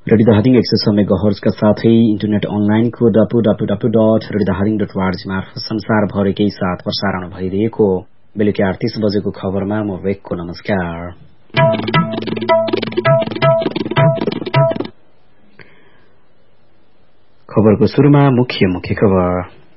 रेडियोधादिङ 106 मेगाहर्जका साथै इन्टरनेट अनलाइनको www.rediodaring.org मार्फत संसारभरिकै साथ प्रसारण भइरहेको बेलुकी 8:30 बजेको खबरमा म वेकको नमस्कार। खबरको सुरुमा मुख्य खबर।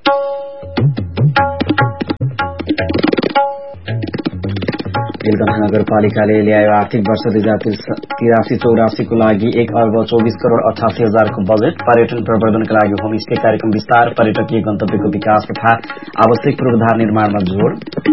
नीलकण्ठ नगरपालिकाले ल्यायो आर्थिक वर्ष 2083-84 को लागि 1,24,88,00,000 को बजेट। पर्यटन प्रवर्धनका लागि होमस्टे कार्यक्रम विस्तार, पर्यटकीय गन्तव्यको विकास तथा आवश्यक पूर्वाधार निर्माणमा जोड़।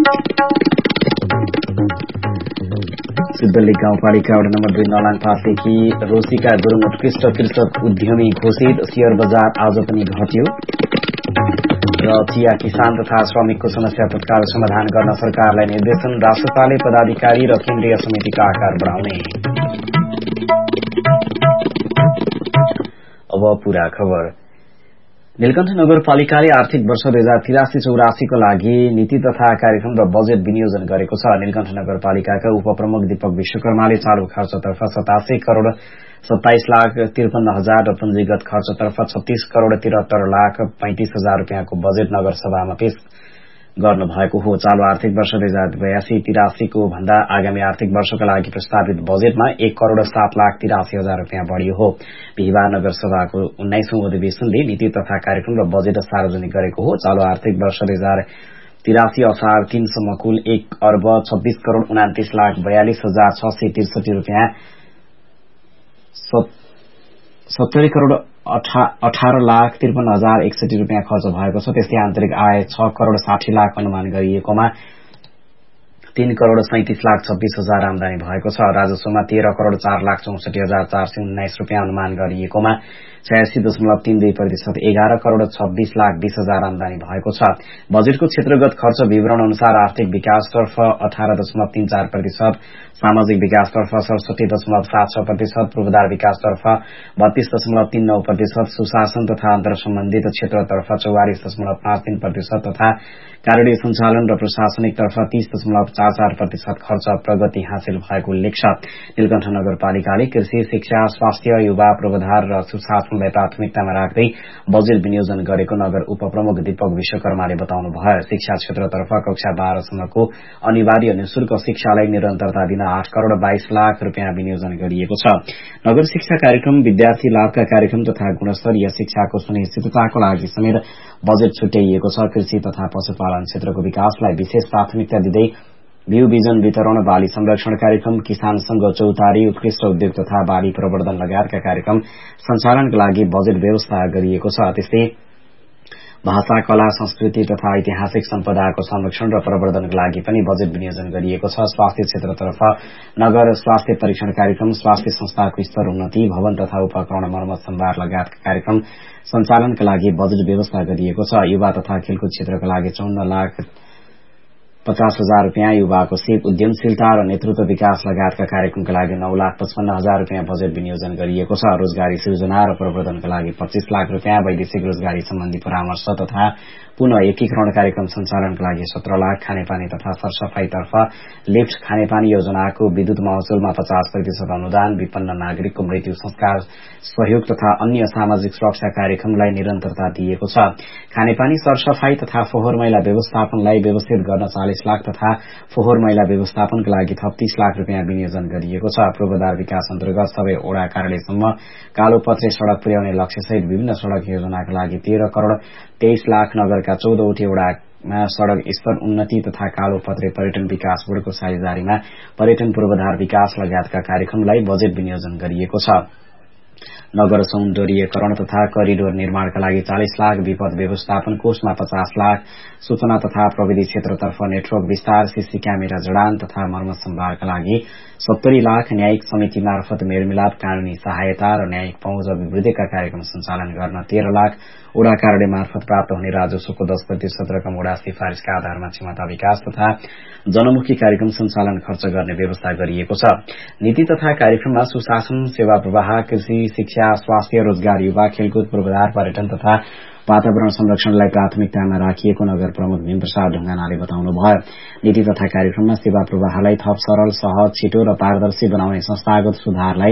सिद्धली गाउँपालिका वडा नम्बर 2 नलाङ पातदेखि रोशीका गुरुङ उत्कृष्ट कृषक उद्यमी घोषित। शेयर बजार आज पनि घट्यो। र चिया किसान तथा श्रमिकको समस्या तत्काल समाधान गर्न सरकारलाई निर्देशन। राष्ट्रपालले पदाधिकारी र केन्द्रीय समितिका आकार बढाउने। अब पूरा खबर। नीलकण्ठ नगरपालिकाले आर्थिक वर्ष 2083-84 को लागि नीति तथा कार्यक्रम र बजेट विनियोजन गरेको छ। नीलकण्ठ नगरपालिकाका उपप्रमुख दीपक विश्वकर्माले चालू खर्चतर्फ 87,27,53,50,000 र पुँजीगत खर्चतर्फ 36,73,35,000 रुपियाँको बजेट नगरसभामा पेश गर्नु भएको हो। चालू आर्थिक वर्ष 2082-83 को भन्दा आगामी आर्थिक वर्षका लागि प्रस्तावित बजेटमा 1,07,83,000 रुपियाँ बढ़ियो हो। बिहिबार नगरसभाको 19औं अधिवेशनले नीति तथा कार्यक्रम र बजेट सार्वजनिक गरेको हो। चालू आर्थिक वर्ष 2083 असार 3 सम्म कुल 1,26,29,42,663 रुपियाँ, 70,18,53,61 रुपियाँ खर्च भएको छ। त्यस्तै आन्तरिक आय 6,60,00,000 अनुमान गरिएकोमा 3,37,26,000 आमदानी भएको छ। राजस्वमा 13,04,64,419 रुपियाँ अनुमान गरिएकोमा 86.32%, 11,26,20,000 आमदानी भएको छ। बजेटको क्षेत्रगत खर्च विवरण अनुसार आर्थिक विकासतर्फ 18.34%, सामाजिक विकासतर्फ 67.76%, पूर्वाधार विकासतर्फ 32.39%, सुशासन तथा अन्तर सम्बन्धित क्षेत्रतर्फ 44.53% तथा कार्यालय सञ्चालन र प्रशासनिक तर्फ 30.44% खर्च प्रगति हासिल भएको उल्लेख छ। नीलकण्ठ नगरपालिकाले कृषि, शिक्षा, स्वास्थ्य, युवा, पूर्वाधार र सुशासनलाई प्राथमिकतामा राख्दै बजेट विनियोजन गरेको नगर उपप्रमुख दीपक विश्वकर्माले बताउनुभयो। शिक्षा क्षेत्रतर्फ कक्षा 12 सम्मको अनिवार्य निशुल्क शिक्षालाई निरन्तरता दिन 8,22,00,000 रुपियाँ विनियोजन गरिएको छ। नगर शिक्षा कार्यक्रम, विद्यार्थी लाभका कार्यक्रम तथा गुणस्तरीय शिक्षाको सुनिश्चितताको लागि समेत बजेट छुट्याइएको छ। कृषि तथा पशुपालन क्षेत्रको विकासलाई विशेष प्राथमिकता दिँदै बिउ बिजन वितरण, बाली संरक्षण कार्यक्रम, किसान संघ चौतारी, उत्कृष्ट उद्योग तथा बाली प्रवर्धन लगायतका कार्यक्रम सञ्चालनका लागि बजेट व्यवस्था गरिएको छ। त्यस्तै भाषा, कला, संस्कृति तथा ऐतिहासिक सम्पदाको संरक्षण र प्रवर्धनका लागि पनि बजेट विनियोजन गरिएको छ। स्वास्थ्य क्षेत्रतर्फ नगर स्वास्थ्य परीक्षण कार्यक्रम, स्वास्थ्य संस्थाको स्तर उन्नति, भवन तथा उपकरण मर्मत सम्भार लगायतका कार्यक्रम सञ्चालनका लागि बजेट व्यवस्था गरिएको छ। युवा तथा खेलकुद क्षेत्रका लागि 54,50,000 रुपियाँ, युवाको सिप, उद्यमशीलता र नेतृत्व विकास लगायतका कार्यक्रमका लागि 9,55,000 रुपियाँ बजेट विनियोजन गरिएको छ। रोजगारी सृजना र प्रवर्धनका लागि 25 लाख रुपियाँ, वैदेशिक रोजगारी सम्बन्धी परामर्श तथा पुनः एकीकरण कार्यक्रम सञ्चालनका लागि 17 लाख, खानेपानी तथा सरसफाईतर्फ लिफ्ट खानेपानी योजनाको विद्युत महसुलमा 50% अनुदान, विपन्न नागरिकको मृत्यु संस्कार सहयोग तथा अन्य सामाजिक सुरक्षा कार्यक्रमलाई निरन्तरता दिएको छ। खानेपानी, सरसफाई तथा फोहोर मैला व्यवस्थापनलाई व्यवस्थित गर्न 40 लाख तथा फोहोर मैला व्यवस्थापनका लागि थप 30 लाख रुपियाँ विनियोजन गरिएको छ। पूर्वाधार विकास अन्तर्गत सबै ओडा कार्यालयसम्म कालोपत्रे सड़क पुर्याउने लक्ष्यसहित विभिन्न सड़क योजनाका लागि 13,23,00,000, नगरका 14वटै ओडामा सड़क स्तर उन्नति तथा कालोपत्रे पर्यटन विकास बोर्डको साझेदारीमा पर्यटन पूर्वाधार विकास लगायतका कार्यक्रमलाई बजेट विनियोजन गरिएको छ। नगर सौन्दर्यीकरण तथा करिडोर निर्माणका लागि 40 लाख, विपद व्यवस्थापन कोषमा 50 लाख, सूचना तथा प्रविधि क्षेत्रतर्फ नेटवर्क विस्तार, सीसी क्यामेरा जडान तथा मर्मत सम्भारका लागि 70 लाख, न्यायिक समिति मार्फत मेलमिलाप, कानूनी सहायता र न्यायिक पहुँच अभिवृद्धिका कार्यक्रम सञ्चालन गर्न 13 लाख, ओडा कार्यालय मार्फत प्राप्त हुने राजस्वको 10% रकम ओडा सिफारिशका आधारमा क्षमता विकास तथा जनमुखी कार्यक्रम सञ्चालन खर्च गर्ने व्यवस्था गरिएको छ। नीति तथा कार्यक्रममा सुशासन, सेवा प्रवाह, कृषि, शिक्षा, स्वास्थ्य, रोजगार, युवा, खेलकुद, पूर्वाधार, पर्यटन तथा वातावरण संरक्षणलाई प्राथमिकतामा राखिएको नगर प्रमुख भीमप्रसाद ढुङ्गानाले बताउनुभयो। नीति तथा कार्यक्रममा सेवा प्रवाहलाई थप सरल, सहज, छिटो र पारदर्शी बनाउने संस्थागत सुधारलाई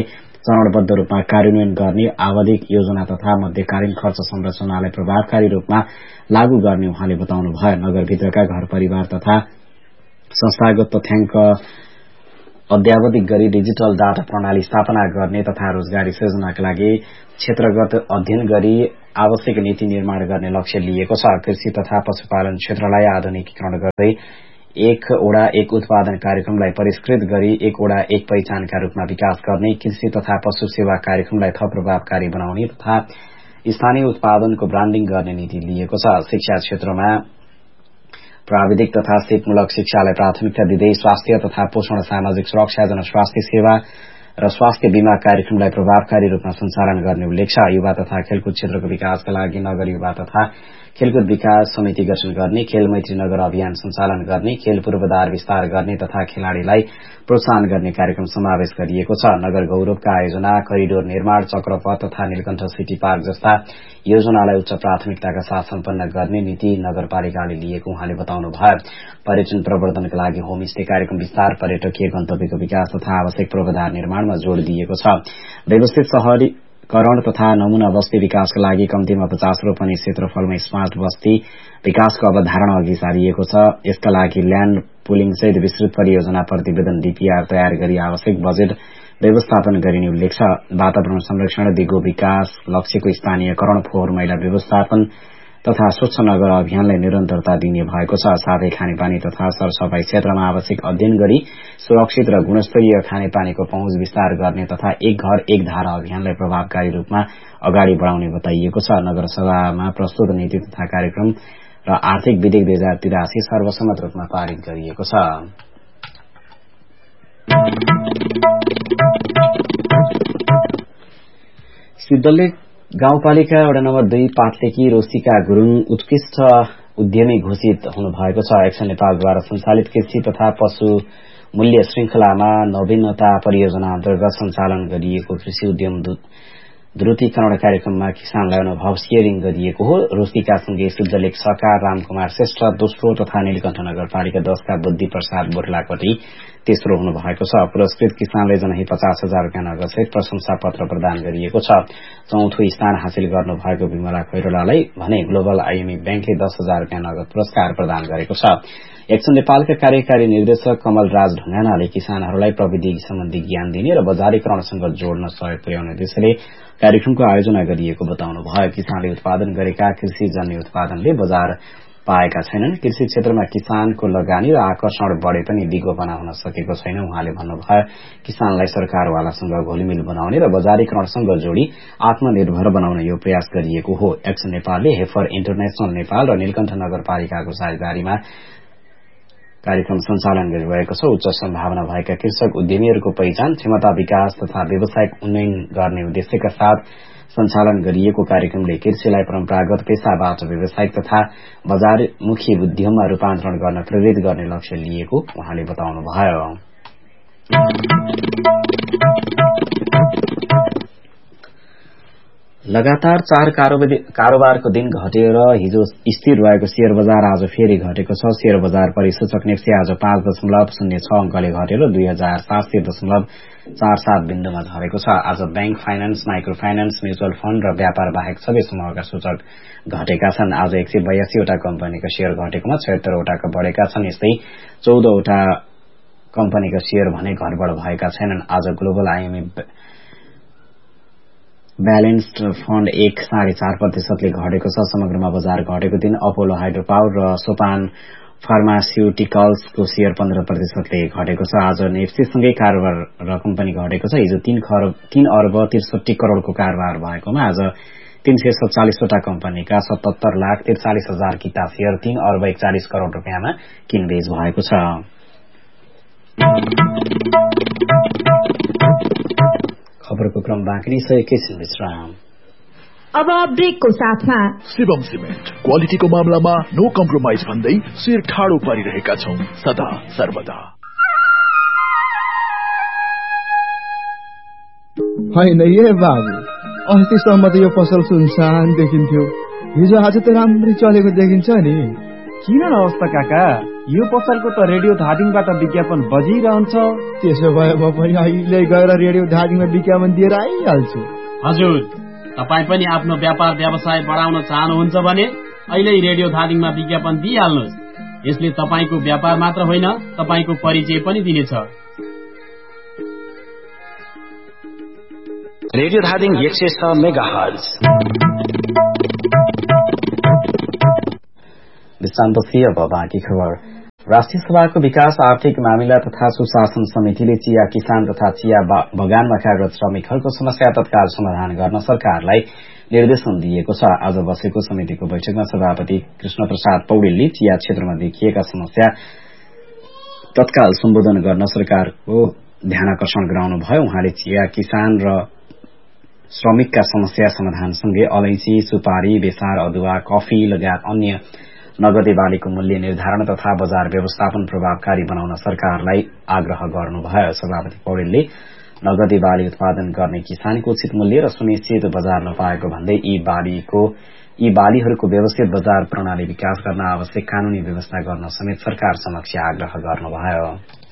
चरणबद्ध रूपमा कार्यान्वयन गर्ने आवधिक योजना तथा मध्यकालीन खर्च संरचनालाई प्रभावकारी रूपमा लागू गर्ने उहाँले बताउनुभयो। नगरभित्रका घर परिवार तथा संस्थागत तथ्याङ्क अद्यावधिक गरी डिजिटल डाटा प्रणाली स्थापना गर्ने तथा रोजगारी सृजनाका लागि क्षेत्रगत अध्ययन गरी आवश्यक नीति निर्माण गर्ने लक्ष्य लिएको छ। कृषि तथा पशुपालन क्षेत्रलाई आधुनिकीकरण गर्दै एक ओडा एक उत्पादन कार्यक्रमलाई परिष्कृत गरी एक ओडा एक पहिचानका रूपमा विकास गर्ने, कृषि तथा पशु सेवा कार्यक्रमलाई थप प्रभावकारी बनाउने तथा स्थानीय उत्पादनको ब्रान्डिङ गर्ने नीति लिएको छ। शिक्षा क्षेत्रमा प्राविधिक तथा सिपमूलक शिक्षालाई प्राथमिकता दिँदै स्वास्थ्य तथा पोषण, सामाजिक सुरक्षा, जनस्वास्थ्य सेवा र स्वास्थ्य बीमा कार्यक्रमलाई प्रभावकारी रूपमा सञ्चालन गर्ने उल्लेख छ। युवा तथा खेलकुद क्षेत्रको विकासका लागि नगर युवा तथा खेलकुद विकास समिति गठन गर्ने, खेल मैत्री नगर अभियान सञ्चालन गर्ने, खेल पूर्वाधार विस्तार गर्ने तथा खेलाड़ीलाई प्रोत्साहन गर्ने कार्यक्रम समावेश गरिएको छ। नगर गौरवका आयोजना, करिडोर निर्माण, चक्रपथ तथा नीलकण्ठ सिटी पार्क जस्ता योजनालाई उच्च प्राथमिकताका साथ सम्पन्न गर्ने नीति नगरपालिकाले लिएको उहाँले बताउनुभयो। पर्यटन प्रवर्धनका लागि होमस्टे कार्यक्रम विस्तार, पर्यटकीय गन्तव्यको विकास तथा आवश्यक पूर्वाधार निर्माणमा जोड़ दिएको छ। व्यवस्थित शहरीकरण तथा नमूना बस्ती विकासका लागि कम्तीमा 50 रोपनी क्षेत्रफलमा स्मार्ट बस्ती विकासको अवधारणा अघि सारिएको छ। यसका लागि ल्याण्ड पुलिङ सहित विस्तृत परियोजना प्रतिवेदन डीपीआर तयार गरी आवश्यक बजेट व्यवस्थापन गरिने उल्लेख छ। वातावरण संरक्षण, दिगो विकास लक्ष्यको स्थानीयकरण, फोहोर मैला व्यवस्थापन तथा स्वच्छ नगर अभियानलाई निरन्तरता दिने भएको छ। साथै खानेपानी तथा सरसफाई क्षेत्रमा आवश्यक अध्ययन गरी सुरक्षित र गुणस्तरीय खानेपानीको पहुँच विस्तार गर्ने तथा एक घर एक धारा अभियानलाई प्रभावकारी रूपमा अगाडि बढ़ाउने बताइएको छ। नगरसभामा प्रस्तुत नीति तथा कार्यक्रम र आर्थिक विधेयक 2083 सर्वसम्मत रूपमा पारित गरिएको छ। सिद्धलेक गाउँपालिका वडा नम्बर 2 पाटलेकी रोसिका गुरूङ उत्कृष्ट उद्यमी घोषित हुनुभएको छ। एक्सन नेपालद्वारा सञ्चालित कृषि तथा पशु मूल्य श्रृंखलामा नवीनता परियोजना अन्तर्गत सञ्चालन गरिएको कृषि उद्यम द्रुतीकरण कार्यक्रममा किसानलाई अनुभव शेयरिङ गरिएको हो। रोसिकासँगै सिद्धलेक सरकार, रामकुमार श्रेष्ठ दोस्रो तथा नीलकण्ठ नगरपालिका 10 का बुद्धि प्रसाद बोर्लाकोटी तेस्रो हुनुभएको छ। पुरस्कृत किसानले जनही 50,000 रुपियाँ नगदसहित प्रशंसा पत्र प्रदान गरिएको छ। चौथो स्थान हासिल गर्नुभएको विमला खैरोलालाई भने ग्लोबल आईएमई ब्याङ्कले 10,000 रुपियाँ नगद पुरस्कार प्रदान गरेको छ। एक्सन नेपालका कार्यकारी निर्देशक कमल राज ढुङ्गानाले किसानहरूलाई प्रविधि सम्बन्धी ज्ञान दिने र बजारीकरणसँग जोड्न सहयोग पुर्याउने उद्देश्यले कार्यक्रमको आयोजना गरिएको बताउनुभयो। किसानले उत्पादन गरेका कृषिजन्य उत्पादनले बजार पाएका छैनन्। कृषि क्षेत्रमा किसानको लगानी र आकर्षण बढे पनि दिगोपना हुन सकेको छैन उहाँले भन्नुभयो। किसानलाई सरकारवालासँग घोलमिल बनाउने र बजारीकरणसँग जोडी आत्मनिर्भर बनाउन यो प्रयास गरिएको हो। एक्सन नेपालले हेफर इन्टरनेशनल नेपाल र नीलकण्ठ नगरपालिकाको साझेदारीमा कार्यक्रम सञ्चालन गरिरहेको छ। उच्च सम्भावना भएका कृषक उद्यमीहरूको पहिचान, क्षमता विकास तथा व्यावसायिक उन्नयन गर्ने उद्देश्यका साथ सञ्चालन गरिएको कार्यक्रमले कृषिलाई परम्परागत पेशाबाट व्यावसायिक तथा बजारमुखी उद्यममा रूपान्तरण गर्न प्रेरित गर्ने लक्ष्य लिएको उहाँले बताउनुभयो। लगातार 4 कारोबारको दिन घटेर हिजो स्थिर रहेको शेयर बजार आज फेरि घटेको छ। शेयर बजार परिसूचक नेप्से आज 5.06 अंकले घटेर 2700.47 बिन्दुमा झरेको छ। आज bank, finance, micro finance, mutual fund र व्यापार बाहेक सबै समूहका सूचक घटेका छन्। आज 182 वटा कम्पनीका शेयर घटेकोमा 76 वटाका बढेका छन्। यस्तै 14 वटा कम्पनीका शेयर भने घटबढ भएका छैनन्। आज ग्लोबल आईएमई ब्यालेन्स्ड फण्ड 1.4% घटेको छ। समग्रमा बजार घटेको दिन अपोलो हाइड्रो पावर र सोपान फार्मास्युटिकल्सको शेयर 15% घटेको छ। आज नेप्सेसँगै कारोबार र कम्पनी घटेको छ। हिजो 3 अर्ब 63 करोड़को कारोबार भएकोमा आज 347 वटा कम्पनीका 77,43,000 किता शेयर 3 अर्ब 41 करोड़ रुपियाँमा किनबेच भएको छ। खबरको क्रम बाँकी छ। एकैछिन विश्राम। अब ब्रेकको साथमा शिवम सिमेन्ट क्वालिटीको मामलामा नो कम्प्रोमाइज भन्दै शिर ठाडो पारिरहेका छौं सदा सर्वदा। होइन ए बाबु, अस्तिसम्म त यो पसल सुनसान देखिन्थ्यो, हिजो आज त राम्रै चलेको देखिन्छ नि। किन नहोस् त काका, यो पसलको त रेडियो धादिङबाट विज्ञापन बजिरहन्छ। त्यसो भए म पनि अहिले गएर रेडियो धादिङमा विज्ञापन दिएर आइहाल्छु। हजुर, तपाईँ पनि आफ्नो व्यापार व्यवसाय बढाउन चाहनुहुन्छ भने अहिले रेडियो धादिङमा विज्ञापन दिइहाल्नुहोस्। यसले तपाईँको व्यापार मात्र होइन, तपाईँको परिचय पनि दिनेछ। Radio Dhading 106 megahertz. विश्रामपछि अब बाँकी खबर। राष्ट्रिय सभाको विकास आर्थिक मामिला तथा सुशासन समितिले चिया किसान तथा चिया बगानमा कार्यरत श्रमिकहरूको समस्या तत्काल समाधान गर्न सरकारलाई निर्देशन दिएको छ। आज बसेको समितिको बैठकमा सभापति कृष्ण प्रसाद पौडेलले चिया क्षेत्रमा देखिएका समस्या तत्काल सम्बोधन गर्न सरकारको ध्यानाकर्षण गराउनुभयो। उहाँले चिया किसान र श्रमिकका समस्या समाधानसँगै अलैंची, सुपारी, बेसार, अदुवा, कफी लगायत अन्य नगदे बालीको मूल्य निर्धारण तथा बजार व्यवस्थापन प्रभावकारी बनाउन सरकारलाई आग्रह गर्नुभयो। सभापति पौडेलले नगदे बाली उत्पादन गर्ने किसानको उचित मूल्य र सुनिश्चित बजार नपाएको भन्दै यी बालीहरूको व्यवस्थित बजार प्रणाली विकास गर्न आवश्यक कानूनी व्यवस्था गर्न समेत सरकार समक्ष आग्रह गर्नुभयो।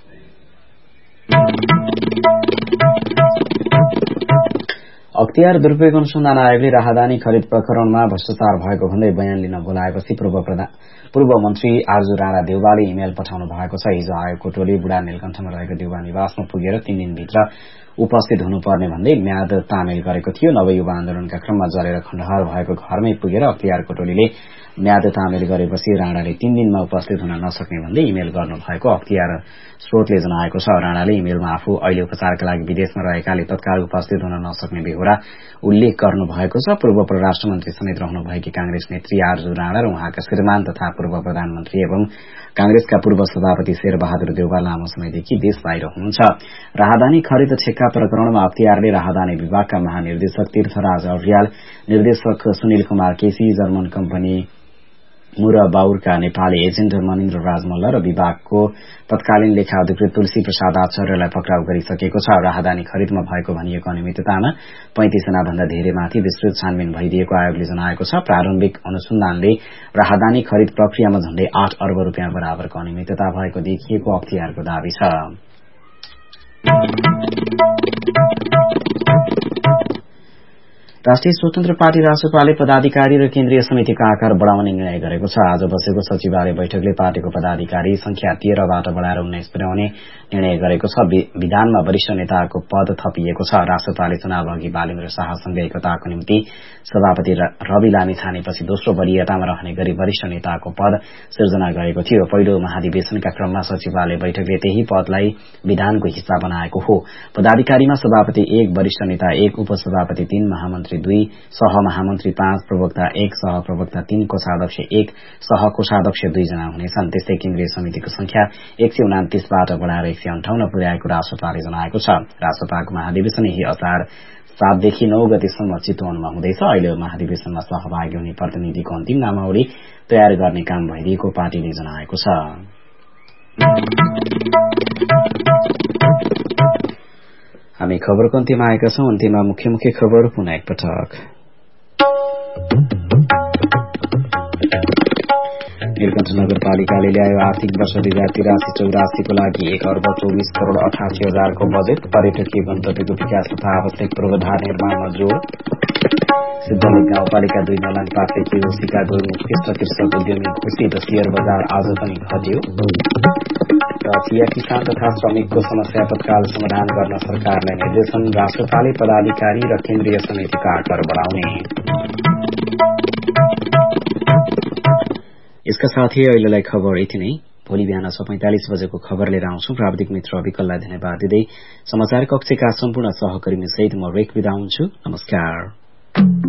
अख्तियार दुरूपयोग अनुसन्धान आयोगले राहदानी खरिद प्रकरणमा भ्रष्टाचार भएको भन्दै बयान लिन बोलाएपछि पूर्व मन्त्री आरजु राणा देउवाले इमेल पठाउनु भएको छ। हिजो आयोगको टोली बुढा नीलकण्ठमा रहेको देउवा निवासमा पुगेर 3 दिनभित्र उपस्थित हुनुपर्ने भन्दै म्याद तामेल गरेको थियो। नवयुवा आन्दोलनका क्रममा जलेर खण्डहर भएको घरमै पुगेर अख्तियारको टोलीले म्याद तामेल गरेपछि राणाले 3 दिनमा उपस्थित हुन नसक्ने भन्दै इमेल गर्नुभएको अख्तियार स्रोतले जनाएको छ। राणाले इमेलमा आफू अहिले उपचारका लागि विदेशमा रहेकाले तत्काल उपस्थित हुन नसक्ने बेहोरा उल्लेख गर्नुभएको छ। पूर्व परराष्ट्र मन्त्री समेत रहनुभएकी कांग्रेस नेत्री आरजु राणा र उहाँका श्रीमान तथा पूर्व प्रधानमन्त्री एवं कांग्रेसका पूर्व सभापति शेरबहादुर देउवा लामो समयदेखि देश बाहिर हुनुहुन्छ। राहदानी खरिद ठेक्का प्रकरणमा अख्तियारले राहदानी विभागका महानिर्देशक तीर्थराज अर्याल, निर्देशक Sunil Kumar KC, German company मुरबाउरका Nepali agent Manindra राज मल्ल र विभागको तत्कालीन लेखा अधिकृत तुलसी प्रसाद आचार्यलाई पक्राउ गरिसकेको छ। राहदानी खरिदमा भएको भनिएको अनियमिततामा 35 जना भन्दा धेरैमाथि विस्तृत छानबिन भइदिएको आयोगले जनाएको छ। प्रारम्भिक अनुसन्धानले राहदानी खरिद प्रक्रियामा झण्डै 8 अर्ब रूपियाँ बराबरको अनियमितता भएको देखिएको अख्तियारको दावी छ। राष्ट्रिय स्वतन्त्र पार्टी रासपाले पदाधिकारी र केन्द्रीय समितिको आकार बढाउने निर्णय गरेको छ। आज बसेको सचिवालय बैठकले पार्टीको पदाधिकारी संख्या 13 बाट बढाएर 19 बनाउने निर्णय गरेको छ। विधानमा वरिष्ठ नेताको पद थपिएको छ। रासपाले चुनाव अघि बालेन्द्र शाहसँगै एकताको निम्ति सभापति रवि लामी छानेपछि दोस्रो वरियतामा रहने गरी वरिष्ठ नेताको पद सिर्जना गरेको थियो। पहिलो महाधिवेशनका क्रममा सचिवालय बैठकले त्यही पदलाई विधानको हिस्सा बनाएको हो। पदाधिकारीमा सभापति 1, वरिष्ठ नेता 1, उपसभापति 3, महामन्त्री 2, सहमहामन्त्री 5, प्रवक्ता 1, सहप्रवक्ता 3, कोषाध्यक्ष 1, सहकोषाध्यक्ष 2 जना हुनेछन्। त्यस्तै केन्द्रीय समितिको संख्या 129 बाट बढाएर 158 पुर्याएको रासपाले जनाएको छ। रासपाको महाधिवेशन यही असार 7 देखि 9 गतेसम्म चितवनमा हुँदैछ। अहिले महाधिवेशनमा सहभागी हुने प्रतिनिधिको अन्तिम नामावली तयार गर्ने काम भइदिएको पार्टीले जनाएको छ। हामी खबरको अन्त्यमा आएका छौं। अन्त्यमा मुख्य खबर पुनः एकपटक। नीलकण्ठ नगरपालिकाले ल्यायो आर्थिक वर्ष 2083-84 को लागि 1,24,88,00,000 को बजेट। पर्यटकीय गन्तव्यको विकास तथा आवश्यक पूर्वाधार निर्माणमा जोड़। सिद्धलेक गाउँपालिका 2 नलाङ पार्टीकी रोशीका दुई उत्कृष्ट कृषक उद्यमी घोषित। शेयर बजार आज पनि घट्यो। र चिया किसान तथा श्रमिकको समस्या तत्काल समाधान गर्न सरकारलाई निर्देशन। राष्ट्रपाले पदाधिकारी र केन्द्रीय समितिका आकार बढाउने। यसका साथै अहिलेलाई खबर यति नै। भोलि बिहान 6:45 बजेको खबर लिएर आउँछौं। प्राविधिक मित्र अविकललाई धन्यवाद दिँदै समाचार कक्षका सम्पूर्ण सहकर्मी सहित म रेक बिदा हुन्छु। नमस्कार।